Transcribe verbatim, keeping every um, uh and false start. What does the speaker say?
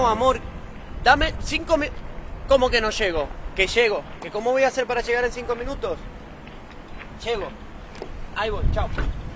amor. Dame cinco minutos. ¿Cómo que no llego? Que llego. ¿Que cómo voy a hacer para llegar en cinco minutos? Llego. Ahí voy, chao.